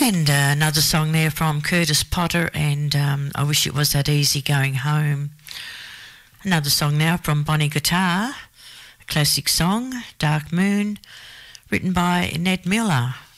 And another song there from Curtis Potter, and I Wish It Was That Easy Going Home. Another song now from Bonnie Guitar, a classic song, Dark Moon, written by Ned Miller.